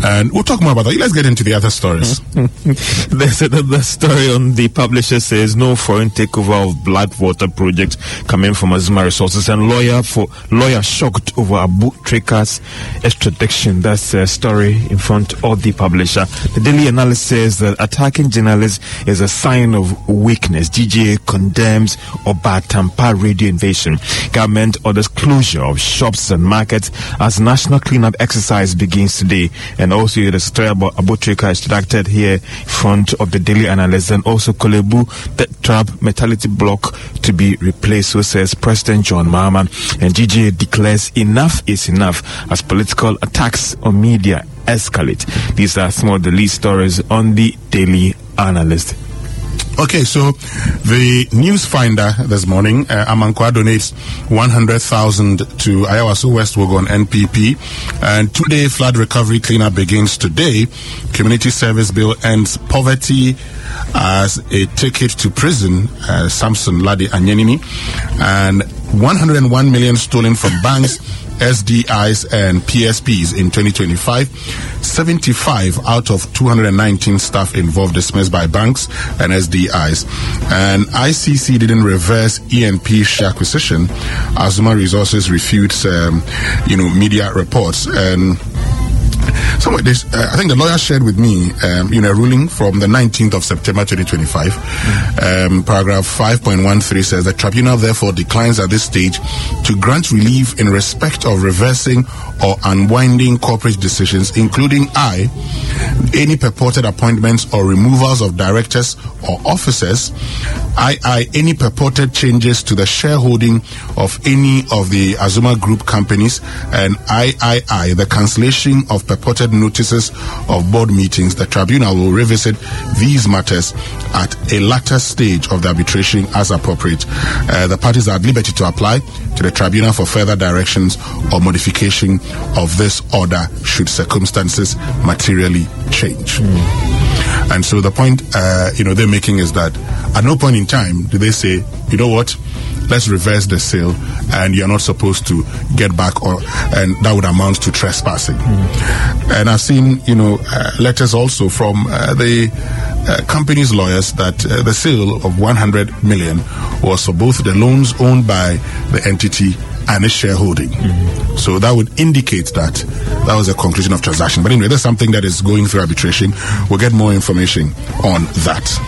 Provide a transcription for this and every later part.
And we'll talk more about that. Let's get into the other stories. There's another story on the publisher says no foreign takeover of Blackwater project coming from Azuma Resources, and lawyer shocked over Abu Trika's extradition. That's a story in front of the publisher. The Daily Analyst says that attacking journalists is a sign of weakness. GJA condemns Obatampa radio invasion. Government orders closure of shops and markets as national cleanup exercise begins today. And also the story about Abu Trika extracted here in front of the Daily Analyst, and also Kolebu trap metallurgy block to be replaced, so says President John Mahama. And GJA declares enough is enough as political attacks on media escalate. These are some of the lead stories on the Daily Analyst. Okay, so the news finder this morning, Amankwa donates 100,000 to Ayawaso West Wuogon NPP, and 2-day flood recovery cleanup begins today. Community service bill ends poverty as a ticket to prison. Samson Ladi Anyenini, and 101 million stolen from banks, SDIs and PSPs in 2025. 75 out of 219 staff involved dismissed by banks and SDIs. And ICC didn't reverse ENP share acquisition. Azuma Resources refutes, media reports. And some of this, I think the lawyer shared with me, a ruling from the 19th of September 2025. Paragraph 5.13 says the tribunal therefore declines at this stage to grant relief in respect of reversing or unwinding corporate decisions, including any purported appointments or removals of directors or officers, any purported changes to the shareholding of any of the Azuma Group companies, and the cancellation of purported notices of board meetings. The tribunal will revisit these matters at a later stage of the arbitration as appropriate. The parties are at liberty to apply to the tribunal for further directions or modification of this order should circumstances materially change. And so the point they're making is that at no point in time do they say, you know what, let's reverse the sale and you're not supposed to get back, and that would amount to trespassing. And I've seen letters also from the company's lawyers that the sale of 100 million was for both the loans owned by the entity and its shareholding. So that would indicate that was a conclusion of transaction. But anyway, there's something that is going through arbitration. We'll get more information on that.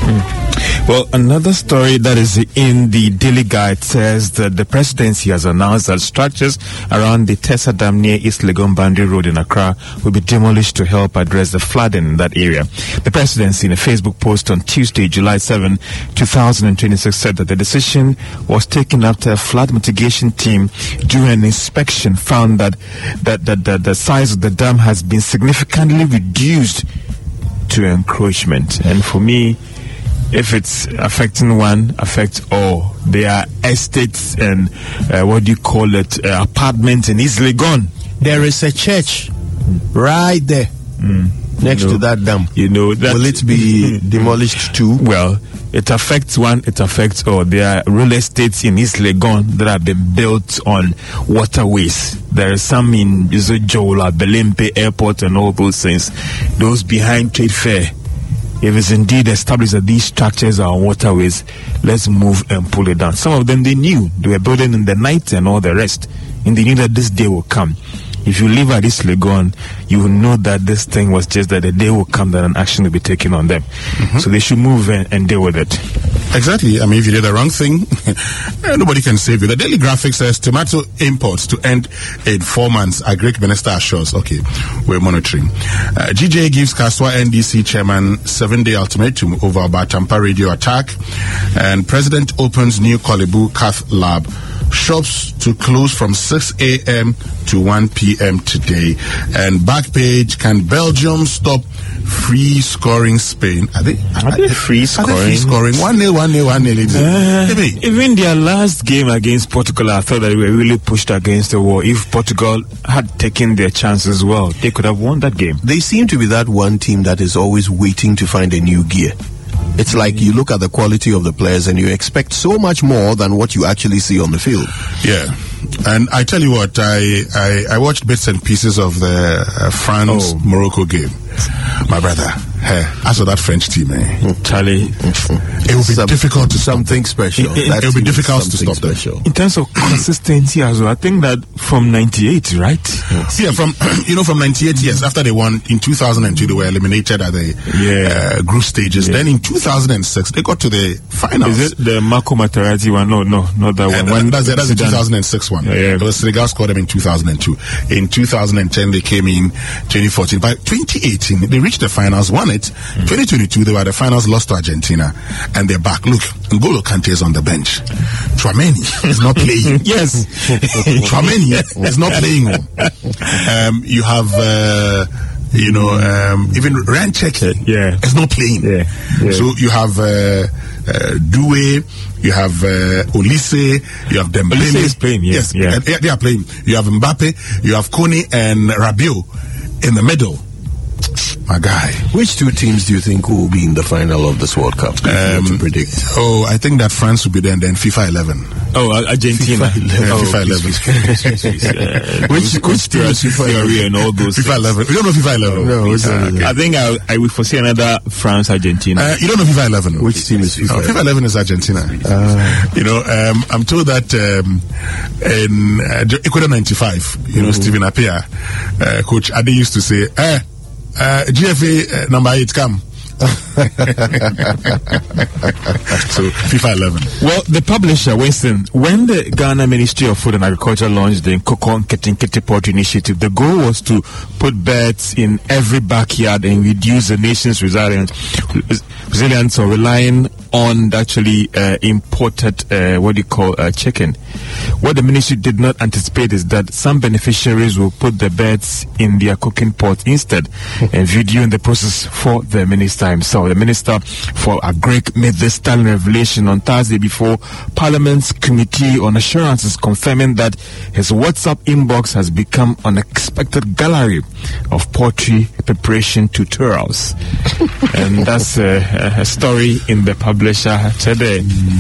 Well, another story that is in the Daily Guide says that the presidency has announced that structures around the Tessa Dam near East Legon Boundary Road in Accra will be demolished to help address the flooding in that area. The presidency, in a Facebook post on Tuesday, July 7, 2026, said that the decision was taken after a flood mitigation team during an inspection found that the size of the dam has been significantly reduced to encroachment. And for me, if it's affecting one, affects all. There are estates and apartments in East Legon. There is a church right there next to that dam. Will it be demolished too? Well, it affects one, it affects all. There are real estates in East Legon that have been built on waterways. There are some in Jola, Belempe Airport and all those things. Those behind Trade Fair. If it's indeed established that these structures are on waterways, let's move and pull it down. Some of them, they knew. They were building in the night and all the rest. And they knew that this day will come. If you live at East Legon, you will know that this thing was just that the day will come that an action will be taken on them. So they should move and deal with it. Exactly. I mean, if you did the wrong thing, nobody can save you. The Daily Graphic says tomato imports to end in 4 months. Agric Minister assures. Okay, we're monitoring. GJA gives Kaswa NDC chairman 7-day ultimatum over Obatampa radio attack. And President opens new Kolebu Cath lab. Shops to close from 6 a.m. to 1 p.m. today. And back page, can Belgium stop free scoring Spain? Are they free scoring? Are they free scoring? 1-0. Even their last game against Portugal, I thought that they were really pushed against the wall. If Portugal had taken their chances well, they could have won that game. They seem to be that one team that is always waiting to find a new gear. It's like you look at the quality of the players and you expect so much more than what you actually see on the field. Yeah. And I tell you what, I watched bits and pieces of the France-Morocco game. My brother, as for that French team, Charlie, it will be difficult to something special. It will be difficult to stop them. In terms of consistency as well, I think that from 98, right? Yes. Yeah, from 98, yes. After they won in 2002, they were eliminated at the group stages. Then in 2006, they got to the finals. Is it the Marco Materazzi one? No, not that one. That's the 2006 one. Yeah. It was Senegal scored them in 2002. In 2010, they came in 2014. By 2018, they reached the finals, won it. 2022, they were at the finals, lost to Argentina, and they're back. Look, N'Golo Kante is on the bench. Tchouameni is not playing. Yes. Tchouameni is not playing. You have... even Ranchek is not playing. So you have Doué, you have Olise, you have Dembele. Olise is playing, yes. They are playing. You have Mbappe, you have Kone and Rabiot in the middle. My guy. Which two teams do you think will be in the final of this World Cup? To predict. I think that France will be there, and then FIFA 11. Argentina. FIFA 11. Which teams? FIFA and all those. FIFA 11. You don't know FIFA 11? No. I think I will foresee another France Argentina. You don't know FIFA 11? Which team is FIFA? FIFA 11 is Argentina. I'm told that in Ecuador 95, Stephen Appiah, Coach Ade used to say, GFA number 8, come. So FIFA 11. Well, the publisher, Winston, when the Ghana Ministry of Food and Agriculture launched the Nkoko Nketi Poultry Initiative, the goal was to put birds in every backyard and reduce the nation's resilience or relying on actually imported chicken. What the ministry did not anticipate is that some beneficiaries will put the birds in their cooking pot instead and video in the process for the minister himself. The Minister for Agric made this stunning revelation on Thursday before Parliament's Committee on Assurances, confirming that his WhatsApp inbox has become an unexpected gallery of poultry preparation tutorials. And that's a story in the publisher today.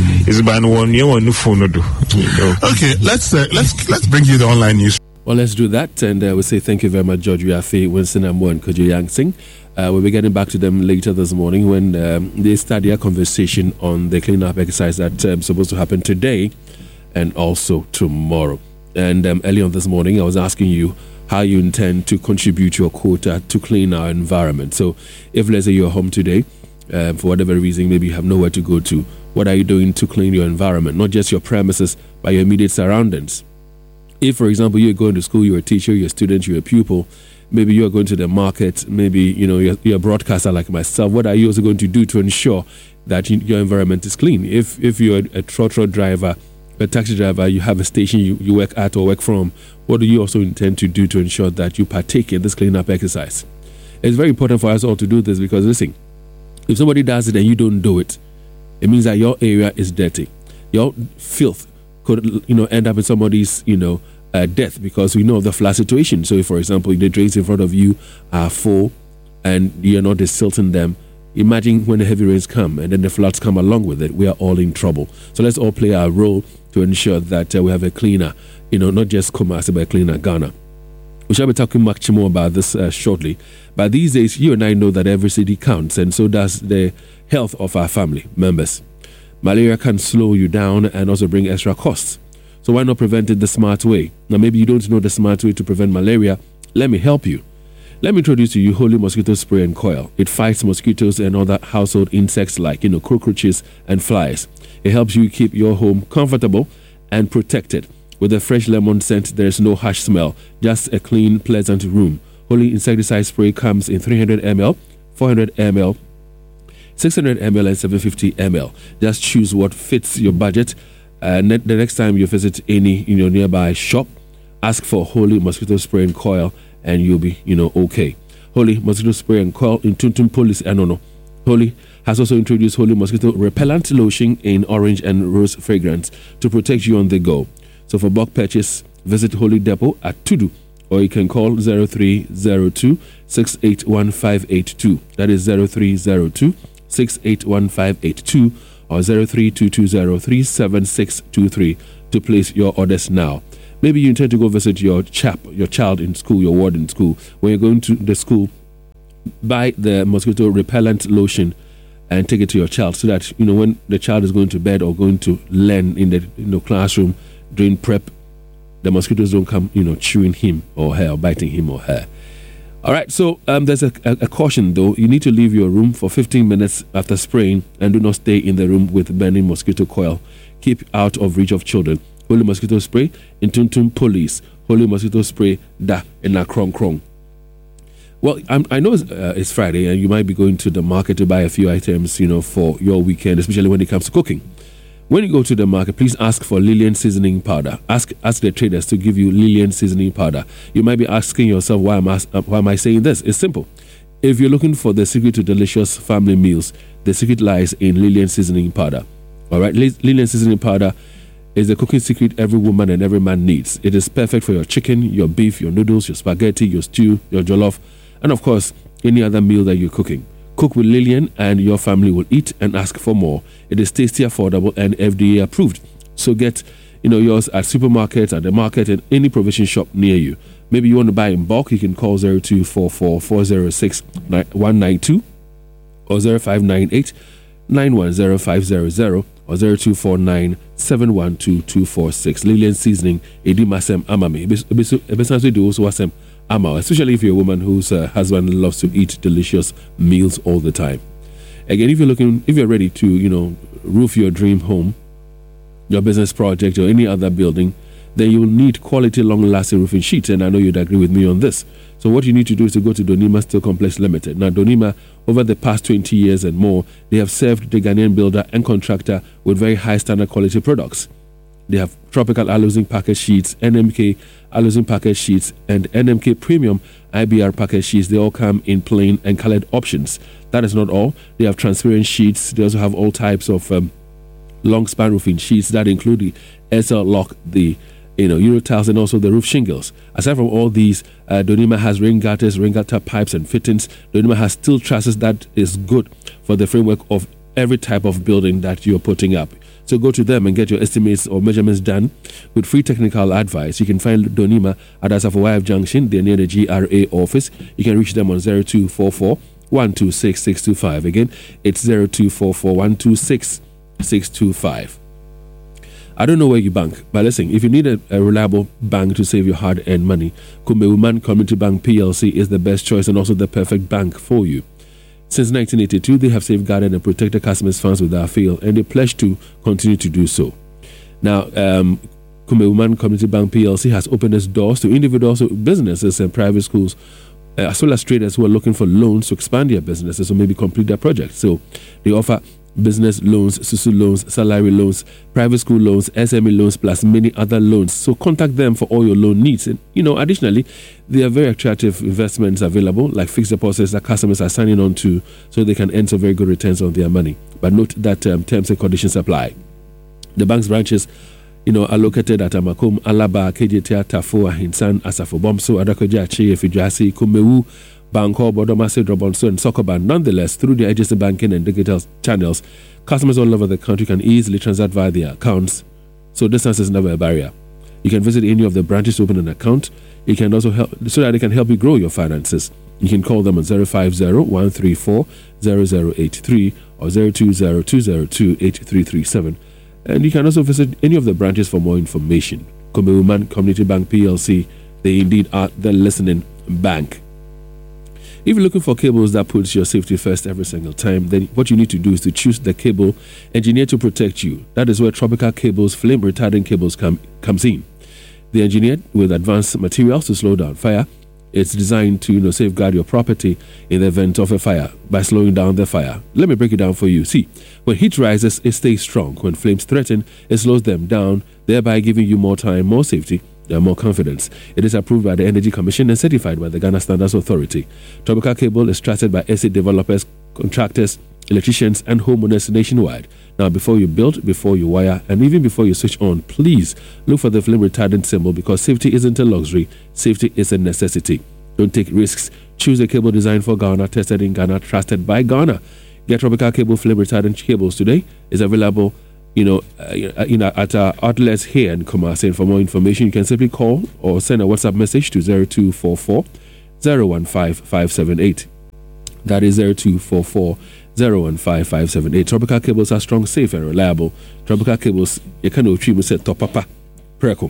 Okay, let's bring you the online news. Well, let's do that, and we'll say thank you very much, George Yafe, Winston Amoah, and Kojo Yangsing. We'll be getting back to them later this morning when they start their conversation on the cleanup exercise that's supposed to happen today and also tomorrow. And earlier on this morning, I was asking you how you intend to contribute your quota to clean our environment. So if, let's say, you're home today, for whatever reason, maybe you have nowhere to go to, what are you doing to clean your environment? Not just your premises, but your immediate surroundings. If, for example, you're going to school, you're a teacher, you're a student, you're a pupil, maybe you're going to the market, maybe you're a broadcaster like myself, what are you also going to do to ensure that your environment is clean? If you're a trotro driver, a taxi driver, you have a station you work at or work from, what do you also intend to do to ensure that you partake in this cleanup exercise? It's very important for us all to do this because, listen, if somebody does it and you don't do it, it means that your area is dirty. Your filth could, end up in somebody's, death, because we know of the flood situation. So if, for example, the drains in front of you are full and you're not desilting them, imagine when the heavy rains come and then the floods come along with it, we are all in trouble. So let's all play our role to ensure that we have a cleaner, not just Kumasi, but a cleaner Ghana. We shall be talking much more about this shortly. But these days, you and I know that every city counts, and so does the health of our family members. Malaria can slow you down and also bring extra costs. So why not prevent it the smart way? Now, maybe you don't know the smart way to prevent malaria. Let me help you. Let me introduce to you Holy Mosquito Spray and Coil. It fights mosquitoes and other household insects like, cockroaches and flies. It helps you keep your home comfortable and protected. With a fresh lemon scent, there is no harsh smell, just a clean, pleasant room. Holy Insecticide Spray comes in 300 ml, 400 ml, 600 ml and 750 ml. Just choose what fits your budget. The next time you visit any nearby shop, ask for Holy Mosquito Spray and Coil, and you'll be okay. Holy Mosquito Spray and Coil in Tuntun Police Anono. Holy has also introduced Holy Mosquito Repellent Lotion in orange and rose fragrance to protect you on the go. So for bulk purchase, visit Holy Depot at Tudu, or you can call 0302 681582. That is 0302 681582 or 0322037623 to place your orders now. Maybe you intend to go visit your child in school, your ward in school. When you're going to the school, buy the mosquito repellent lotion and take it to your child, so that when the child is going to bed or going to learn in the classroom during prep, the mosquitoes don't come chewing him or her or biting him or her. All right, so there's a caution though. You need to leave your room for 15 minutes after spraying, and do not stay in the room with burning mosquito coil. Keep out of reach of children. Holy mosquito spray, Intuntum police. Holy mosquito spray, da in a krong krong. Well, I know it's Friday, and you might be going to the market to buy a few items, for your weekend, especially when it comes to cooking. When you go to the market, please ask for Lillian seasoning powder. Ask the traders to give you Lillian seasoning powder. You might be asking yourself, why am I saying this? It's simple. If you're looking for the secret to delicious family meals, the secret lies in Lillian seasoning powder. All right, Lillian seasoning powder is the cooking secret every woman and every man needs. It is perfect for your chicken, your beef, your noodles, your spaghetti, your stew, your jollof, and of course, any other meal that you're cooking. Cook with Lillian and your family will eat and ask for more. It is tasty, affordable, and FDA approved. So get yours at supermarkets, at the market, and any provision shop near you. Maybe you want to buy in bulk, you can call 0244-406-192 or 0598-910500 or 0249-712-246. Lillian seasoning, edimasem amame. Ebesanso do also wasem ama, especially if you're a woman whose husband loves to eat delicious meals all the time. Again, if you're ready to, roof your dream home, your business project, or any other building, then you will need quality, long-lasting roofing sheets, and I know you'd agree with me on this. So what you need to do is to go to Donima Steel Complex Limited. Now, Donima, over the past 20 years and more, they have served the Ghanaian builder and contractor with very high standard quality products. They have tropical aluzinc package sheets, NMK aluzinc package sheets, and NMK premium IBR package sheets. They all come in plain and colored options. That is not all. They have transparent sheets. They also have all types of long span roofing sheets that include the SL lock, the Eurotiles, and also the roof shingles. Aside from all these, Donima has rain gutter pipes and fittings. Donima has steel trusses that is good for the framework of every type of building that you're putting up. So go to them and get your estimates or measurements done with free technical advice. You can find Donima at Asafo Junction. They're near the GRA office. You can reach them on 0244 126 625. Again, it's 0244 126 625. I don't know where you bank, but listen, if you need a reliable bank to save your hard-earned money, Kumeuman Community Bank PLC is the best choice and also the perfect bank for you. Since 1982, they have safeguarded and protected customers' funds without fail, and they pledge to continue to do so. Now, Kumeuman Community Bank PLC has opened its doors to individuals, businesses, and private schools, as well as traders who are looking for loans to expand their businesses or maybe complete their projects. So they offer business loans, SUSU loans, salary loans, private school loans, SME loans, plus many other loans. So contact them for all your loan needs. And, additionally, there are very attractive investments available, like fixed deposits that customers are signing on to so they can earn some very good returns on their money. But note that terms and conditions apply. The bank's branches, are located at Amakom, Alaba, KJT, Tafo, Ahinsan, Asafo Bomso, Adakoja, Achi, Fijasi, Kumewu, Banko, Bodomase, Drobonso, and Sokoban. Nonetheless, through their agency banking and digital channels, customers all over the country can easily transact via their accounts, so distance is never a barrier. You can visit any of the branches to open an account. You can also help so that they can help you grow your finances. You can call them on 050-134-0083 or 020-202-8337. And you can also visit any of the branches for more information. Kumeuman Community Bank PLC, they indeed are the listening bank. If you're looking for cables that puts your safety first every single time, then what you need to do is to choose the cable engineered to protect you. That is where Tropical Cables flame retardant cables comes in. They're engineered with advanced materials to slow down fire. It's designed to safeguard your property in the event of a fire by slowing down the fire. Let me break it down for you. See, when heat rises, it stays strong. When flames threaten, it slows them down, thereby giving you more time, more safety, and more confidence. It is approved by the Energy Commission and certified by the Ghana Standards Authority. Tropical Cable is trusted by estate developers, contractors, electricians, and homeowners nationwide. Now, before you build, before you wire, and even before you switch on, please look for the flame retardant symbol, because safety isn't a luxury, safety is a necessity. Don't take risks. Choose a cable designed for Ghana, tested in Ghana, trusted by Ghana. Get Tropical Cable flame retardant cables today. It's available at our outlets here in Kumasi. And for more information, you can simply call or send a WhatsApp message to 0244 015 578. That is 0244 015 578. Tropical cables are strong, safe, and reliable. Tropical cables, you can say top papa. Preco.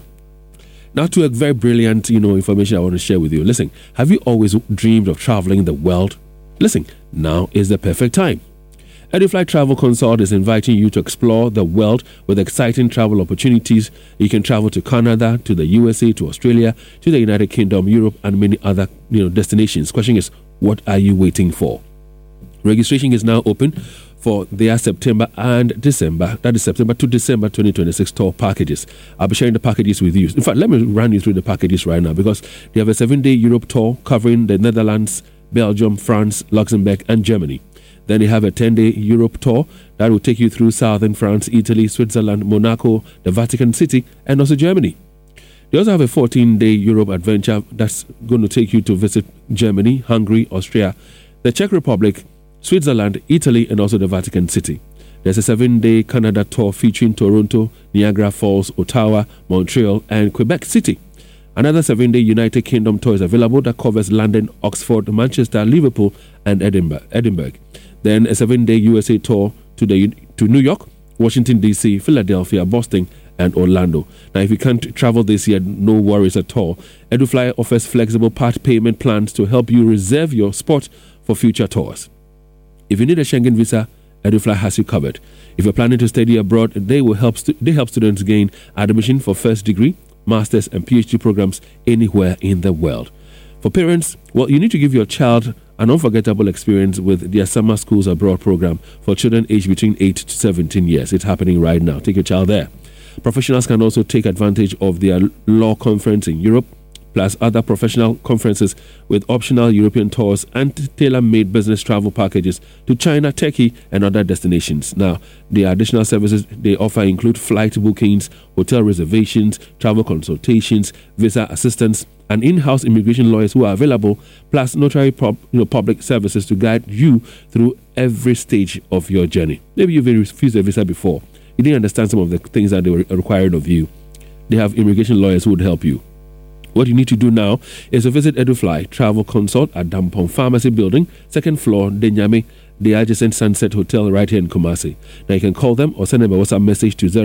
Now to a very brilliant, information I want to share with you. Listen, have you always dreamed of traveling the world? Listen, now is the perfect time. EduFly Travel Consult is inviting you to explore the world with exciting travel opportunities. You can travel to Canada, to the USA, to Australia, to the United Kingdom, Europe, and many other destinations. Question is, what are you waiting for? Registration is now open for their September and December, that is September to December 2026 tour packages. I'll be sharing the packages with you. In fact, let me run you through the packages right now, because they have a 7-day Europe tour covering the Netherlands, Belgium, France, Luxembourg, and Germany. Then they have a 10-day Europe tour that will take you through southern France, Italy, Switzerland, Monaco, the Vatican City, and also Germany. They also have a 14-day Europe adventure that's going to take you to visit Germany, Hungary, Austria, the Czech Republic, Switzerland, Italy, and also the Vatican City. There's a 7-day Canada tour featuring Toronto, Niagara Falls, Ottawa, Montreal, and Quebec City. Another 7-day United Kingdom tour is available that covers London, Oxford, Manchester, Liverpool, and Edinburgh. Then a 7-day USA tour to New York, Washington, D.C., Philadelphia, Boston, and Orlando. Now, if you can't travel this year, no worries at all. EduFly offers flexible part payment plans to help you reserve your spot for future tours. If you need a Schengen visa, EduFly has you covered. If you're planning to study abroad, they help students gain admission for first degree, master's, and PhD programs anywhere in the world. For parents, well, you need to give your child an unforgettable experience with their summer schools abroad program for children aged between 8 to 17 years. It's happening right now. Take your child there. Professionals can also take advantage of their law conference in Europe, plus other professional conferences with optional European tours and tailor-made business travel packages to China, Turkey, and other destinations. Now, the additional services they offer include flight bookings, hotel reservations, travel consultations, visa assistance, and in-house immigration lawyers who are available, plus notary public services to guide you through every stage of your journey. Maybe you've refused a visa before. You didn't understand some of the things that they were required of you. They have immigration lawyers who would help you. What you need to do now is to visit EduFly Travel Consult at Dampong Pharmacy Building, 2nd floor, Denyame, the adjacent Sunset Hotel right here in Kumasi. Now you can call them or send them a WhatsApp message to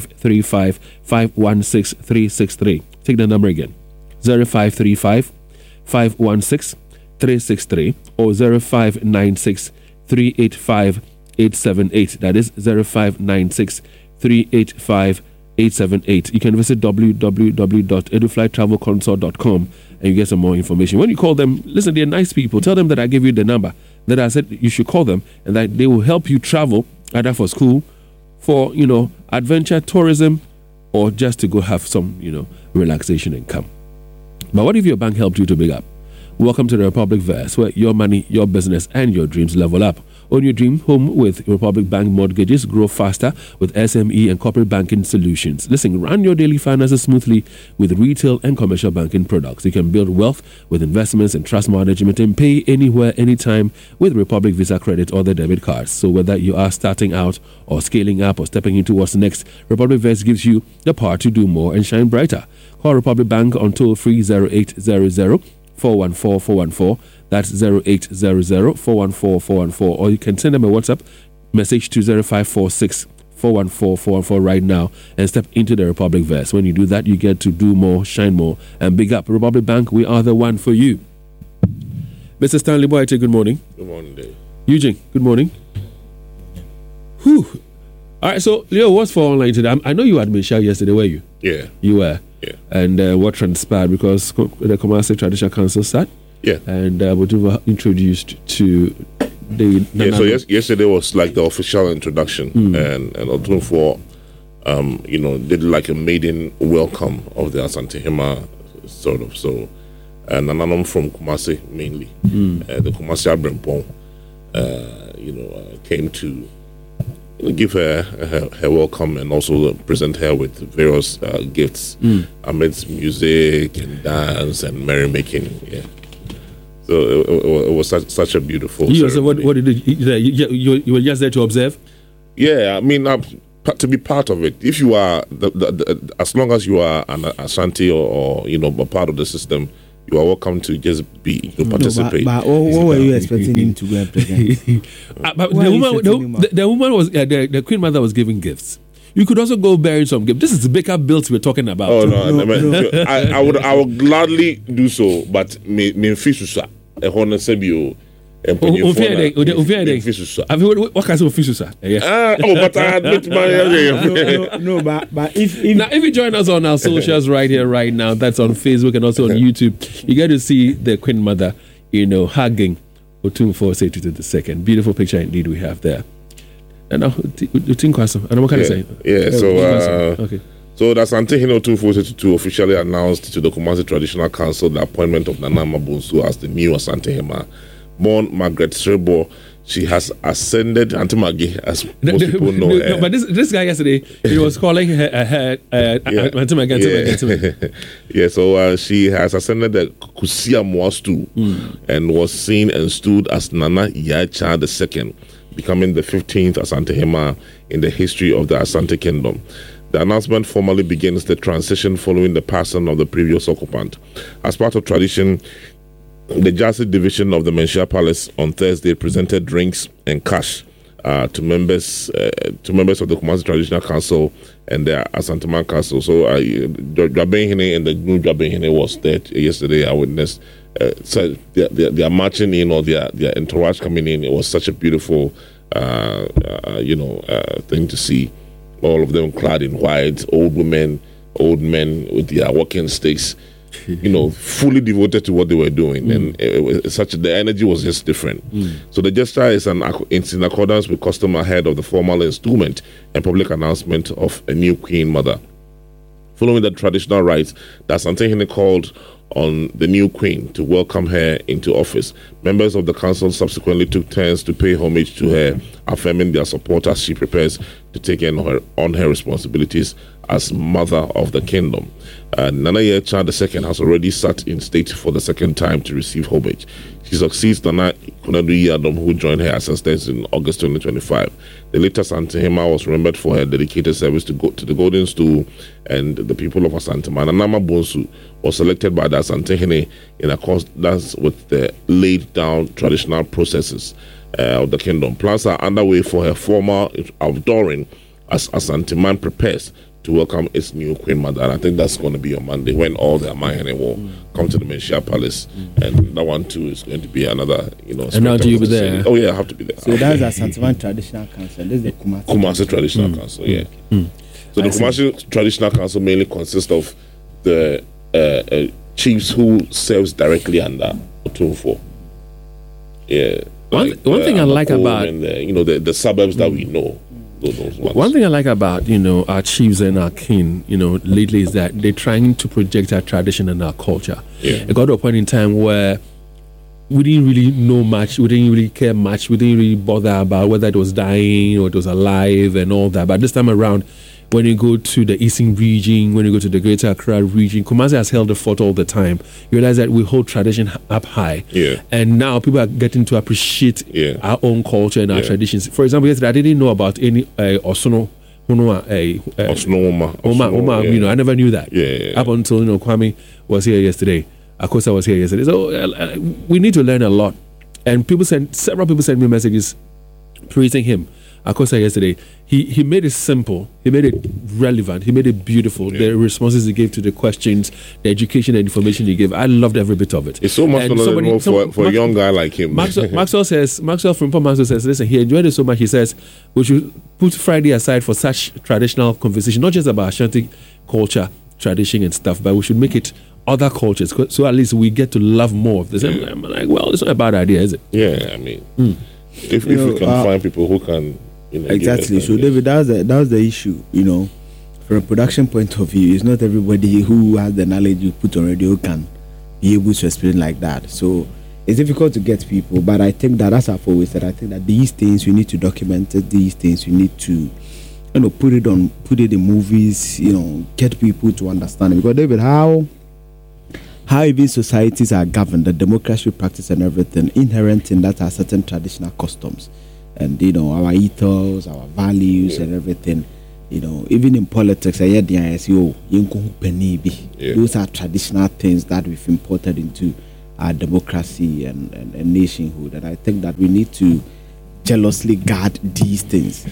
0535 516 363. Take the number again, 0535 516 363 or 0596 385 878. That is 0596 385 878. You can visit www.eduflytravelconsult.com and you get some more information. When you call them, listen, they're nice people. Tell them that I gave you the number, that I said you should call them, and that they will help you travel either for school, for adventure tourism, or just to go have some relaxation income. But what if your bank helped you to big up? Welcome to the Republic Verse, where your money, your business, and your dreams level up. Own your dream home with Republic Bank mortgages. Grow faster with SME and corporate banking solutions. Listen, run your daily finances smoothly with retail and commercial banking products. You can build wealth with investments and trust management and pay anywhere, anytime with Republic Visa credit or the debit cards. So whether you are starting out or scaling up or stepping into what's next, Republic Verse gives you the power to do more and shine brighter. Call Republic Bank on toll-free 0800 414 414. That's 0800 414 414. Or you can send them a WhatsApp message to 0546 414 414 right now and step into the Republic Verse. When you do that, you get to do more, shine more, and big up. Republic Bank, we are the one for you. Mr. Stanley Boyte, good morning. Good morning, Dave. Eugene, good morning. Whew. All right, so Leo, what's for online today? I know you had Michelle yesterday, were you? Yeah. You were? Yeah. And what transpired? Because the Kumasi Traditional Council sat. Yeah. And we were introduced to the... So yesterday was like the official introduction. And Otunfo, did like a maiden welcome of the Asante Hima, sort of. So, and Nananum from Kumasi mainly. The Kumasi Abrempong, came to give her welcome and also present her with various gifts amidst music and dance and merrymaking. Yeah. So it was such a beautiful. So what did you were just there to observe? Yeah, I mean, to be part of it. If you are, as long as you are an Ashanti or a part of the system, you are welcome to just participate. But what were you expecting him to go and present? The woman was the Queen Mother was giving gifts. You could also go bury some gifts. This is the Baker Bills we're talking about. Oh no. I would gladly do so, but me fisusa e hono sebio. What kind of official, sir? But I admit no, but if now if you join us on our socials right here, right now, that's on Facebook and also on YouTube, you get to see the Queen Mother, hugging Otumfuo Osei the second. Beautiful picture indeed we have there. And now, what can I say? Yeah. So, okay. So the Asante Hene Otumfuo Osei officially announced to the Kumasi Traditional Council the appointment of Nana Mabunsu as the new Asante Hema. Born Margaret Srebo, she has ascended, Auntie Maggie, as most people know. No, but this guy yesterday, he was calling her Auntie Maggie. Yeah, so she has ascended the Kusia Mwastu and was seen and stood as Nana Yacha II, becoming the 15th Asante Hema in the history of the Asante Kingdom. The announcement formally begins the transition following the passing of the previous occupant. As part of tradition, the Jasi division of the Menchia Palace on Thursday presented drinks and cash to members of the Kumasi Traditional Council and the Asanteman Council. So Dwabeng Hene and the new Dwabeng Hene was there yesterday. I witnessed. So they are marching in, or their entourage coming in. It was such a beautiful, thing to see. All of them clad in white, old women, old men with their walking sticks. Fully devoted to what they were doing, and the energy was just different. So the gesture is in accordance with custom ahead of the formal installment and public announcement of a new Queen Mother. Following the traditional rites, the Asante Hene called on the new Queen to welcome her into office. Members of the council subsequently took turns to pay homage to her, affirming their support as she prepares to take on her responsibilities as mother of the kingdom. Nana Yacha II has already sat in state for the second time to receive homage. She succeeds Nana Konadu Yadom, who joined her assistants in August 2025. The later Asante Hema was remembered for her dedicated service to the Golden Stool and the people of Asantema. Nana Mabunsu was selected by the Asante Hene in accordance with the laid down traditional processes of the kingdom. Plans are underway for her formal outdooring as Asanteman prepares to welcome its new Queen Mother. And I think that's going to be on Monday when all the Amahene will come to the Menchia Palace. And that one too is going to be another, And now do you be there? Oh yeah, I have to be there. So that's the Asanteman Traditional Council. This is the Kumasi Traditional Council, yeah. So the Kumasi Traditional Council mainly consists of the chiefs who serves directly under Otumfuo. Yeah. One thing I like about the suburbs that we know. One thing I like about our chiefs and our king lately is that they're trying to project our tradition and our culture. It got to a point in time where we didn't really know much, we didn't really care much, we didn't really bother about whether it was dying or it was alive and all that. But this time around, when you go to the Eastern region, when you go to the Greater Accra region, Kumasi has held the fort all the time. You realize that we hold tradition up high. And now people are getting to appreciate our own culture and our traditions. For example, yesterday I didn't know about any Osono. I never knew that. Up until Kwame was here yesterday. Akosa was here yesterday. So we need to learn a lot. And several people sent me messages praising him. Akosa yesterday, he made it simple, he made it relevant, he made it beautiful. The responses he gave to the questions, the education and information he gave, I loved every bit of it. It's so much more for a young guy like him. Maxwell from Maxwell says, listen, he enjoyed it so much. He says we should put Friday aside for such traditional conversation, not just about Ashanti culture, tradition and stuff, but we should make it other cultures, so at least we get to love more of this. I'm like, well, it's not a bad idea, is it? Yeah, I mean, if we can find people who can. Exactly. So, David, that was the issue. From a production point of view, it's not everybody who has the knowledge you put on radio can be able to explain like that. So, it's difficult to get people. But I think that, as I've always said, I think that these things you need to document it. These things you need to, put it in movies. Get people to understand it. Because, David, how even societies are governed, the democracy practice and everything, inherent in that are certain traditional customs. And our ethos, our values and everything. even in politics, those are traditional things that we've imported into our democracy and nationhood. And I think that we need to jealously guard these things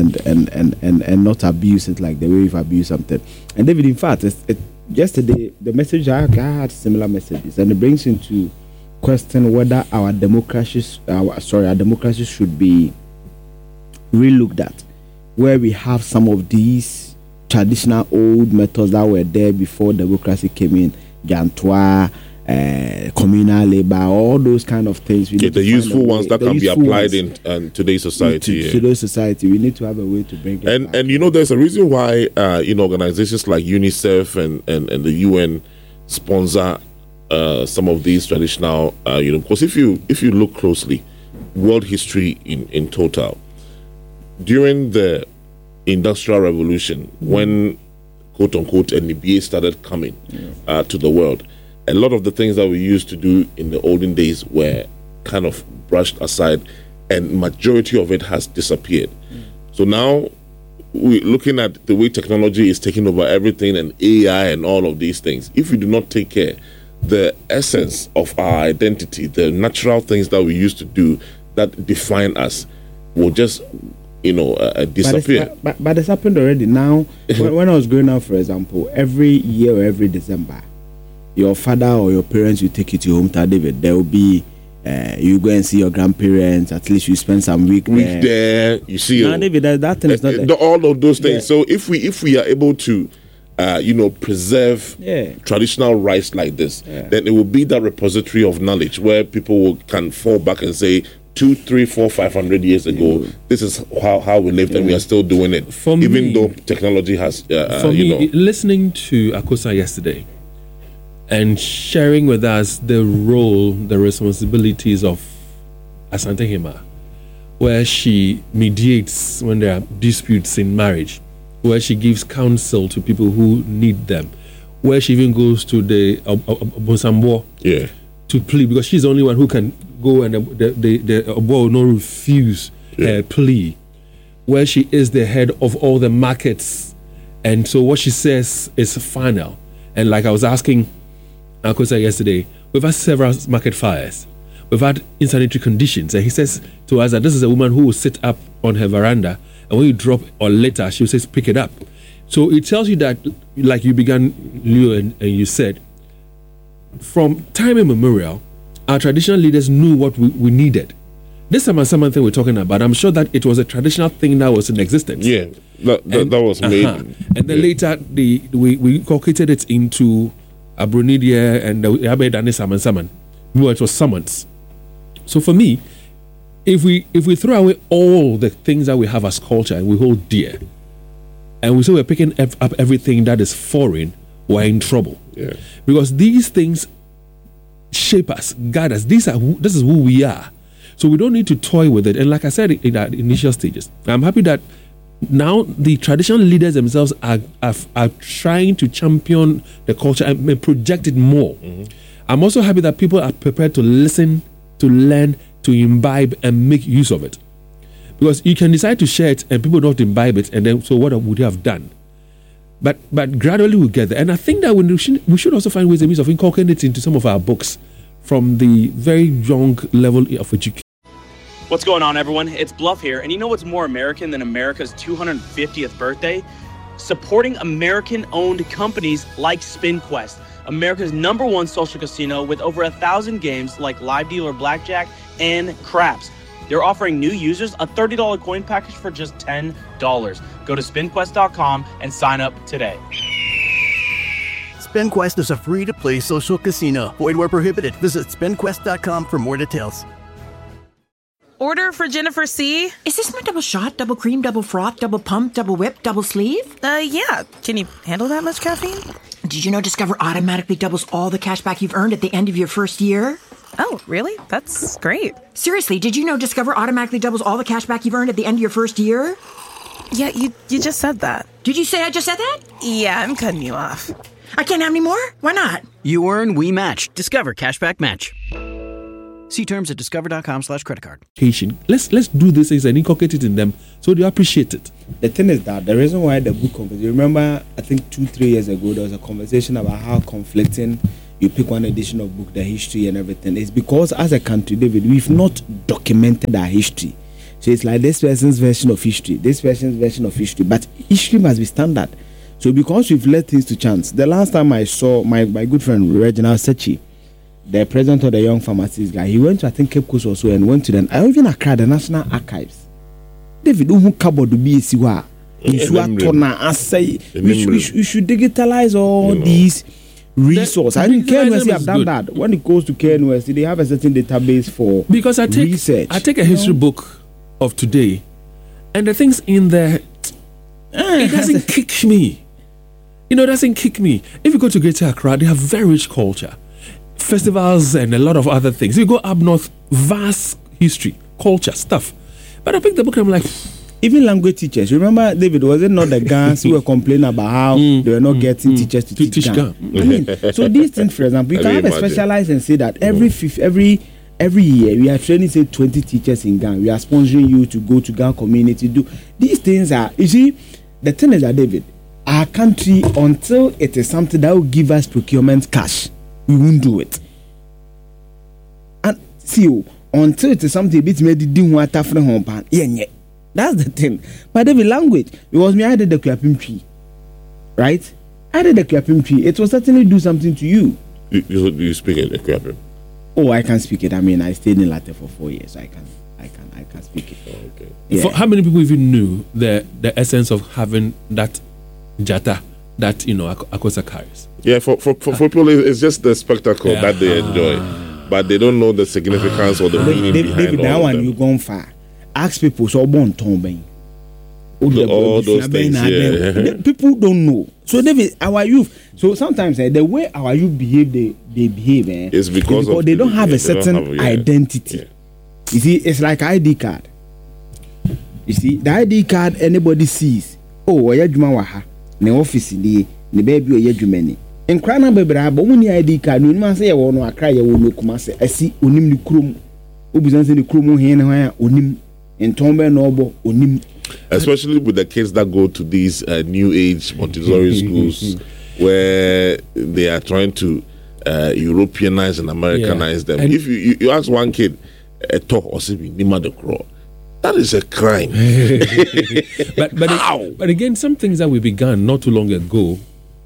and not abuse it like the way we've abused something. And David, in fact, yesterday the message I had similar messages, and it brings into question whether our democracy should be relooked at, where we have some of these traditional old methods that were there before democracy came in, Gantois, communal labor, all those kind of things. The useful ones that can be applied in today's society. Today's society, we need to have a way to bring it back. And there's a reason why organizations like UNICEF and the UN sponsor some of these traditional because if you look closely, world history in total, during the Industrial Revolution, when quote unquote NBA started coming to the world, a lot of the things that we used to do in the olden days were kind of brushed aside, and majority of it has disappeared. So now we're looking at the way technology is taking over everything, and AI and all of these things. If we do not take care, the essence of our identity, the natural things that we used to do that define us, will just disappear. But it's happened already. Now, when I was growing up, for example, every year or every December, your father or your parents will take you to your hometown, David. There will be you go and see your grandparents. At least you spend some week there. You see, David, that thing is not there. All of those things. So if we are able to, preserve traditional rights like this, then it will be that repository of knowledge where people can fall back and say, 200, 300, 400, 500 years ago, this is how we lived, and we are still doing it, though technology has. Listening to Akosa yesterday and sharing with us the role, the responsibilities of Asante Hima, where she mediates when there are disputes in marriage, where she gives counsel to people who need them, where she even goes to the Bosambo to plead, because she's the only one who can go, and the Obo will not refuse her plea, where she is the head of all the markets, and so what she says is final. And like I was asking Akosa yesterday, we've had several market fires, we've had insanitary conditions, and he says to us that this is a woman who will sit up on her veranda, and when you drop or litter, she will say pick it up. So it tells you that, like you began, Leo, and you said, from time immemorial, our traditional leaders knew what we needed. This Saman thing we're talking about, I'm sure that it was a traditional thing that was in existence. Yeah, that was made. And then later, we inculcated it into Abronidia and the Abed and Saman, where it was summons. So for me, if we throw away all the things that we have as culture and we hold dear, and we say we're picking up everything that is foreign, we're in trouble. Yeah. Because these things shape us, guide us. This is who we are. So we don't need to toy with it. And like I said in our initial stages, I'm happy that now the traditional leaders themselves are trying to champion the culture and project it more. Mm-hmm. I'm also happy that people are prepared to listen, to learn, to imbibe and make use of it. Because you can decide to share it and people don't imbibe it, and then so what would you have done? But gradually we'll get there. And I think that we should also find ways and means of inculcating it into some of our books from the very young level of education. What's going on, everyone? It's Bluff here, and you know what's more American than America's 250th birthday? Supporting American-owned companies like SpinQuest, America's #1 social casino with over 1,000 games like Live Dealer Blackjack and Craps. They're offering new users a $30 coin package for just $10. Go to SpinQuest.com and sign up today. SpinQuest is a free-to-play social casino. Void where prohibited. Visit SpinQuest.com for more details. Order for Jennifer C. Is this my double shot, double cream, double froth, double pump, double whip, double sleeve? Yeah. Can you handle that much caffeine? Did you know Discover automatically doubles all the cash back you've earned at the end of your first year? Oh, really? That's great. Seriously, did you know Discover automatically doubles all the cash back you've earned at the end of your first year? Yeah, you just said that. Did you say I just said that? Yeah, I'm cutting you off. I can't have any more? Why not? You earn, we match. Discover Cashback Match. See terms at discover.com/creditcard. Let's do these things and inculcate it in them so they appreciate it. The thing is that the reason why the book conversation, remember, I think 2-3 years ago, there was a conversation about how conflicting you pick one edition of book, the history and everything. It's because as a country, David, we've not documented our history. So it's like this person's version of history, this person's version of history, but history must be standard. So because we've left things to chance, the last time I saw my good friend Reginald Sechi, the president of the Young Pharmacists guy, he went to, I think, Cape Coast also, and went to the, I even Accra, the National Archives. David, who cupboard to be siwa? We should digitalize all these resources. I think KNUST have done that. When it goes to KNUST, they have a certain database for because I take research. I take a history book of today, and the things in there, it doesn't kick me. It doesn't kick me. If you go to Greater Accra, they have very rich culture, festivals, and a lot of other things. If you go up north, vast history, culture, stuff. But I picked the book and I'm like, even language teachers. Remember, David, was it not the Gans who were complaining about how they were not getting teachers to teach Gan? I mean, so these things, for example, you can have a specialized and say that every year we are training, say, 20 teachers in Gan. We are sponsoring you to go to Gan community. Do these things are, you see, the thing is that, David, our country, until it is something that will give us procurement cash, we won't do it. And see, until it is something a bit made the do what after home pan, yeah. That's the thing. But the language, because me, I did the Kwapim tree, right? I did the Kwapim tree. It will certainly do something to you. You speak in the Kwapim? Oh, I can speak it. I mean, I stayed in Latte for 4 years. I can speak it. Oh, okay. Yeah. For how many people even knew the essence of having that jata that Akosa carries? Yeah, for people, it's just the spectacle that they enjoy, but they don't know the significance or the meaning behind that all one. of them. You gone far. Ask people so born tombing. All those things, yeah. People don't know. So David, our youth. So sometimes the way our youth behave, they behave. It's because they don't have a certain identity. Yeah. You see, it's like ID card. You see, the ID card anybody sees. Oh, oya juma waha. Ne office ni baby oya jumani. En krana bebra ba mu ni ID card no ma say ye wo no akra ye wo no kuma say asi onim ni krom. Obuzan say ni krom he ne hwan onim. In Tombe Nobo onim. Especially with the kids that go to these new age Montessori schools where they are trying to Europeanize and Americanize them. And if you ask one kid, that is a crime. but again, some things that we began not too long ago,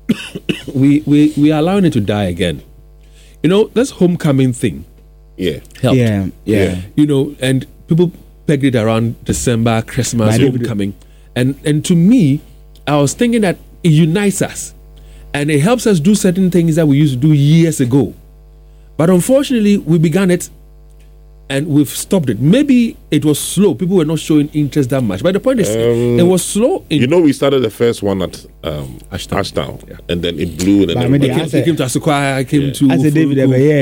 we are allowing it to die again. This homecoming thing. Yeah. Helped. Yeah. And people pegged it around December, Christmas, homecoming. And to me, I was thinking that it unites us. And it helps us do certain things that we used to do years ago. But unfortunately, we began it and we've stopped it. Maybe it was slow. People were not showing interest that much. But the point is, it was slow. We started the first one at Ashtown. Yeah. And then it blew. And then it came to Asukwa, I came to... I said, David,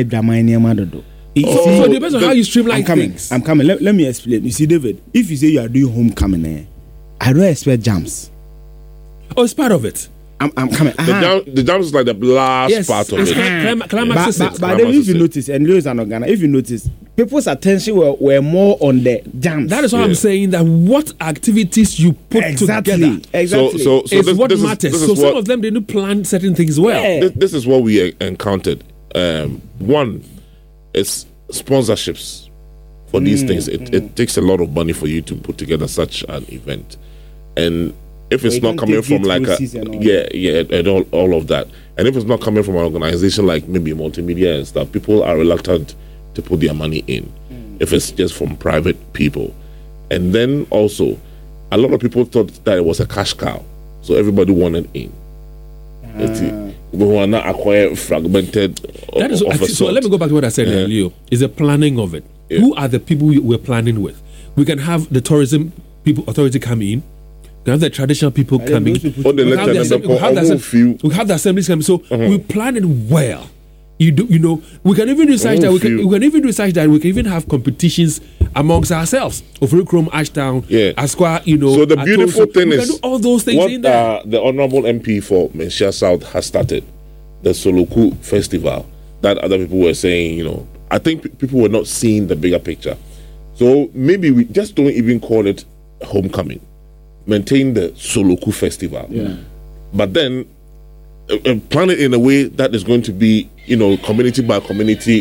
so it depends on how you streamline things. I'm coming. Let me explain. You see, David, if you say you are doing homecoming, I don't expect jams. Oh, it's part of it. I'm coming. The jams is like the last part of it. Climax but if you notice, and Lewis and Organa, if you notice, people's attention were more on the jams. That is why I'm saying that what activities you put together. Exactly. So is what matters. So some of them didn't plan certain things well. Yeah. This is what we encountered. One, it's sponsorships for these things. It takes a lot of money for you to put together such an event, and if it's not coming from like and all of that, and if it's not coming from an organization like maybe multimedia and stuff, people are reluctant to put their money in. If it's just from private people, and then also a lot of people thought that it was a cash cow, so everybody wanted in. We were not acquired fragmented. So let me go back to what I said earlier. Is the planning of it. Yeah. Who are the people we're planning with? We can have the tourism authority come in. We have the traditional people coming. We have the assemblies coming. So we plan it well. We can even decide that we can even have competitions amongst ourselves. Ofurukrom, Ashtown, Asqua, So the beautiful thing is, we can do all those things in there. The Honorable MP for Menchia South has started the Soloku Festival that other people were saying, I think people were not seeing the bigger picture. So maybe we just don't even call it homecoming. Maintain the Soloku Festival. Yeah. But then plan it in a way that is going to be, community by community,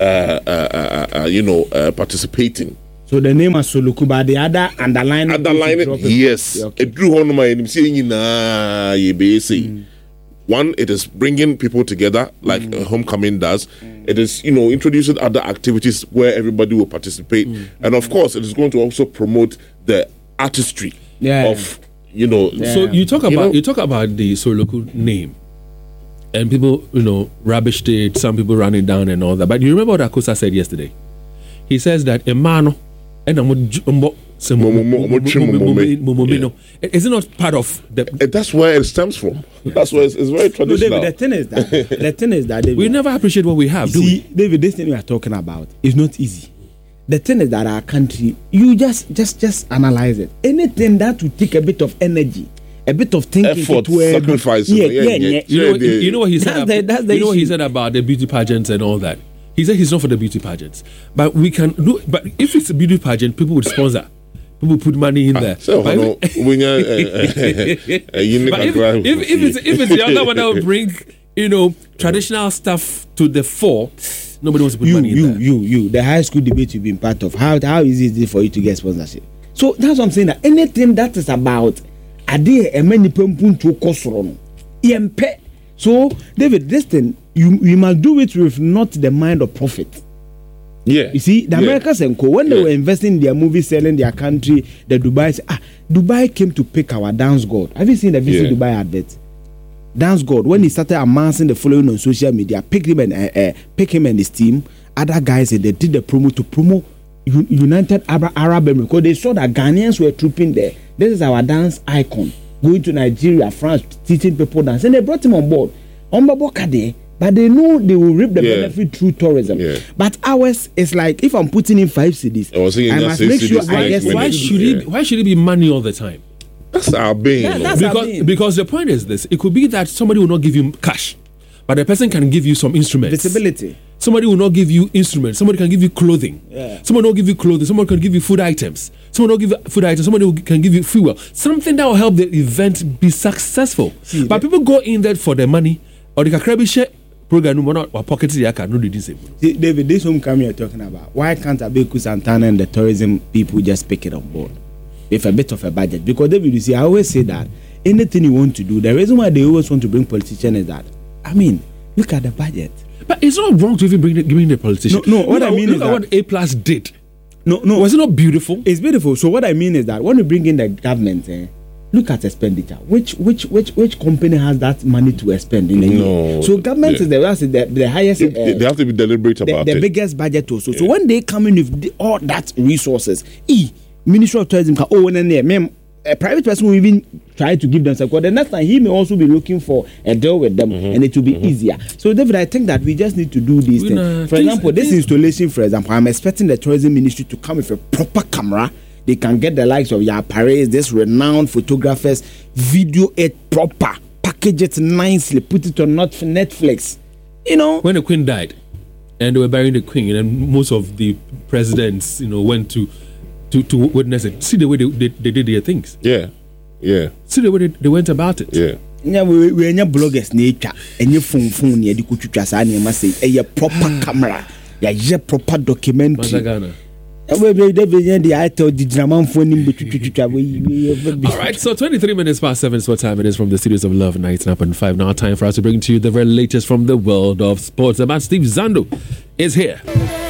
participating. So the name is Soloku, but the other underline it, yes. Okay. One, it is bringing people together like homecoming does. It is, introducing other activities where everybody will participate. And of course, it is going to also promote the artistry of, So you talk about the Soloku name. And people, rubbished it, some people ran it down and all that. But you remember what Akosa said yesterday? He says that Emano and is it not part of the... That's where it stems from. That's where it's very traditional. No, David, the thing is that David, we never appreciate what we have, do we? David, this thing we are talking about is not easy. The thing is that our country, you just analyze it. Anything that will take a bit of energy, a bit of thinking, effort, sacrifice. You know what he said? You know what he said about the beauty pageants and all that. He said he's not for the beauty pageants, but we can do. But if it's a beauty pageant, people would sponsor. People put money in there. But if it's the other one that will bring, traditional stuff to the fore, nobody wants to put money in there. The high school debate you've been part of. How easy is it for you to get sponsorship? So that's what I'm saying. That anything that is about so David, this thing you must do it with not the mind of profit. Yeah. You see, the Americans and Co, when they were investing in their movies, selling their country, the Dubai came to pick our dance god. Have you seen the Visit Dubai advert? Dance god, when he started amassing the following on social media, pick him and his team, other guys, and they did the promo to promote United Arab Emirates, because they saw that Ghanaians were trooping there. This is our dance icon. Going to Nigeria, France, teaching people dance, and they brought him on board. But they know they will reap the benefit through tourism. Yeah. But ours is like, if I'm putting in 5 cities, I must make sure I get. Why should it be money all the time? That's our being. Because the point is this: it could be that somebody will not give you cash, but the person can give you some instruments. Visibility. Somebody will not give you instruments. Somebody can give you clothing. Yeah. Someone will give you clothing. Someone can give you food items. Someone will give you food items. Somebody can give you fuel. Something that will help the event be successful. But people go in there for the money, or they can share program or pocket the account. No, the same. David, this homecoming you're talking about. Why can't Abeku Santana and the tourism people just pick it on board with a bit of a budget? Because David, you see, I always say that anything you want to do, the reason why they always want to bring politicians is that, look at the budget. But it's not wrong to even bring the politician. No, what I mean is that what A+ did. No. Was it not beautiful? It's beautiful. So what I mean is that when you bring in the government, look at expenditure. Which company has that money to expend in a year? So government is the highest. They have to be deliberate about it. The biggest budget also. So when they come in with all that resources, Ministry of Tourism can a private person will even try to give them support. The next time he may also be looking for a deal with them, and it will be easier. So David, I think that we just need to do these things. For example, this installation, for example, I'm expecting the tourism ministry to come with a proper camera. They can get the likes of Paris, this renowned photographers, video it proper, package it nicely, put it on Netflix. When the Queen died, and they were burying the Queen, and most of the presidents, went to witness it. See the way they did their things. Yeah. See the way they went about it. Yeah, we bloggers nature and your phone near the kuchucha must say a proper camera, a proper documentary. All right, so 23 minutes past 7 is what time it is from the studios of Love 99.5. Now time for us to bring to you the very latest from the world of sports. The man Steve Zando is here.